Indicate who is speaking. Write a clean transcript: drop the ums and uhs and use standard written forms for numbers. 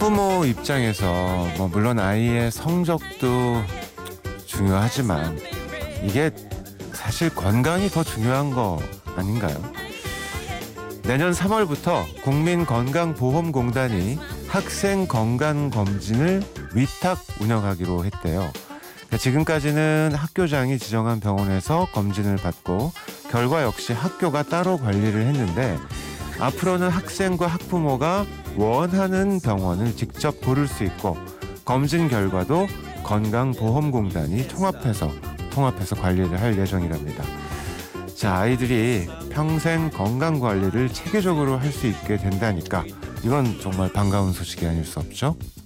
Speaker 1: 학부모 입장에서 물론 아이의 성적도 중요하지만 이게 사실 건강이 더 중요한 거 아닌가요? 내년 3월부터 국민건강보험공단이 학생 건강검진을 위탁 운영하기로 했대요. 지금까지는 학교장이 지정한 병원에서 검진을 받고 결과 역시 학교가 따로 관리를 했는데 앞으로는 학생과 학부모가 원하는 병원을 직접 고를 수 있고 검진 결과도 건강보험공단이 통합해서 관리를 할 예정이랍니다. 자, 아이들이 평생 건강관리를 체계적으로 할 수 있게 된다니까 이건 정말 반가운 소식이 아닐 수 없죠.